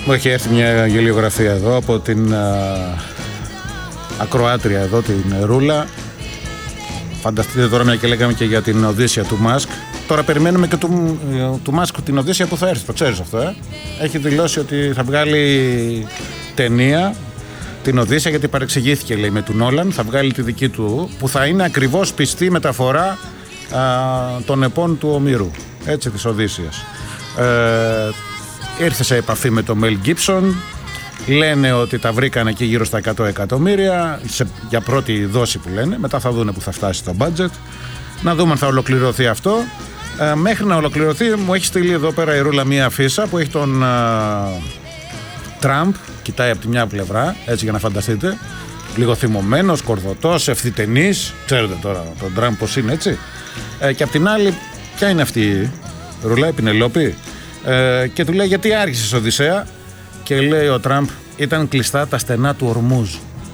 Μου έχει έρθει μια γελιογραφία εδώ από την ακροάτρια εδώ, την Ρούλα. Φανταστείτε τώρα, μια και λέγαμε και για την Οδύσσια του Μάσκ. Τώρα περιμένουμε και του Μάσκ την Οδύσσια που θα έρθει. Το ξέρεις αυτό, Έχει δηλώσει ότι θα βγάλει ταινία την Οδύσσια, γιατί παρεξηγήθηκε, λέει, με του Νόλαν. Θα βγάλει τη δική του, που θα είναι ακριβώς πιστή μεταφορά των επών του Ομήρου, έτσι, της Οδύσσιας. Ήρθε σε επαφή με τον Μέλ Γκίψον. Λένε ότι τα βρήκαν εκεί γύρω στα 100 εκατομμύρια για πρώτη δόση που λένε. Μετά θα δούνε που θα φτάσει το budget. Να δούμε αν θα ολοκληρωθεί αυτό. Μέχρι να ολοκληρωθεί, μου έχει στείλει εδώ πέρα η Ρούλα μία αφίσα που έχει τον Τραμπ. Κοιτάει από τη μια πλευρά, έτσι, για να φανταστείτε. Λίγο θυμωμένος, κορδωτός, ευθυτενής. Ξέρετε τώρα τον Τραμπ πως είναι, έτσι. Και από την άλλη, ποια είναι αυτή η Ρούλα, η Πινελόπη. Και του λέει, γιατί άρχισες Οδυσσέα? Και λέει ο Τραμπ, ήταν κλειστά τα στενά του Ορμούζ.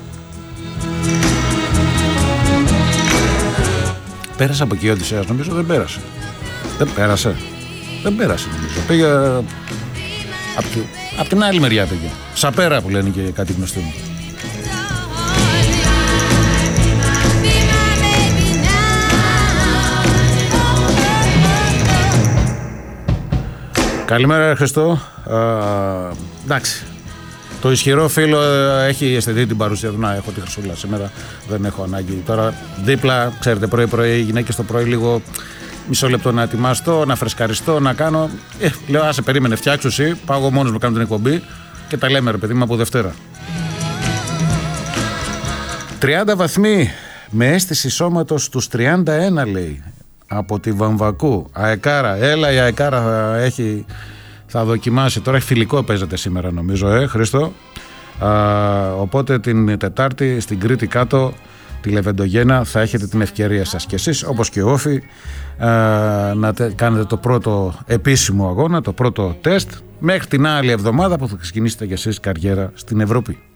Πέρασε από εκεί ο Οδυσσέας, νομίζω? Δεν πέρασε. Δεν πέρασε νομίζω. Πήγε απ' την άλλη μεριά πήγε. Σαπέρα που λένε και κάτι γνωστοί μου. Καλημέρα Χριστό. Εντάξει. Το ισχυρό φίλο έχει αισθητεί την παρουσία του. Να, έχω τη Χρυσούλα σήμερα. Δεν έχω ανάγκη. Τώρα δίπλα, ξέρετε, πρωί-πρωί οι γυναίκες το πρωί λίγο μισό λεπτό να ετοιμαστώ, να φρεσκαριστώ, να κάνω. Λέω, άσε, περίμενε, φτιάξου εσύ. Πάω εγώ μόνος μου, κάνω την εκπομπή και τα λέμε, ρε παιδί μου, από Δευτέρα. 30 βαθμοί με αίσθηση σώματος στους 31, λέει. Από τη Βαμβακού. Αεκάρα. Έλα, η Αεκάρα θα δοκιμάσει. Τώρα έχει φιλικό, παίζεται σήμερα, νομίζω, Χρήστο. Οπότε την Τετάρτη στην Κρήτη κάτω, τη Λεβεντογένα, θα έχετε την ευκαιρία σας κι εσείς, όπως και Όφη, να κάνετε το πρώτο επίσημο αγώνα, το πρώτο τεστ, μέχρι την άλλη εβδομάδα που θα ξεκινήσετε κι εσείς καριέρα στην Ευρώπη.